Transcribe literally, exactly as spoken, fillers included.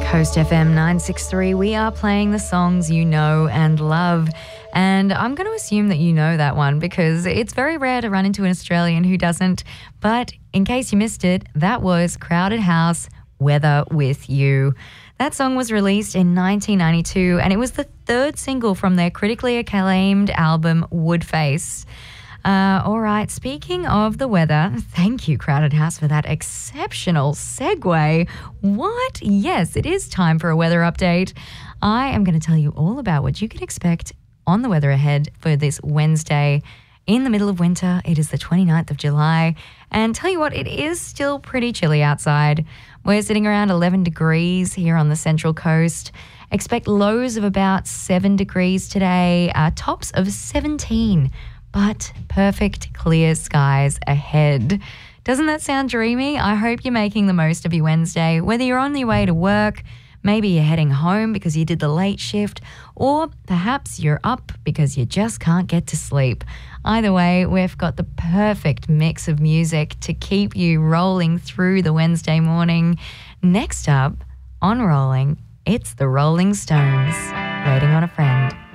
Coast F M nine sixty-three, we are playing the songs you know and love. And I'm going to assume that you know that one because it's very rare to run into an Australian who doesn't. But in case you missed it, that was Crowded House, Weather With You. That song was released in nineteen ninety-two and it was the third single from their critically acclaimed album Woodface. Uh, all right, speaking of the weather, thank you, Crowded House, for that exceptional segue. What? Yes, it is time for a weather update. I am going to tell you all about what you can expect on the weather ahead for this Wednesday in the middle of winter. It is the twenty-ninth of July. And tell you what, it is still pretty chilly outside. We're sitting around eleven degrees here on the Central Coast. Expect lows of about seven degrees today, uh, tops of seventeen. But perfect clear skies ahead. Doesn't that sound dreamy? I hope you're making the most of your Wednesday, whether you're on your way to work, maybe you're heading home because you did the late shift, or perhaps you're up because you just can't get to sleep. Either way, we've got the perfect mix of music to keep you rolling through the Wednesday morning. Next up, on Rolling, it's the Rolling Stones, Waiting on a Friend.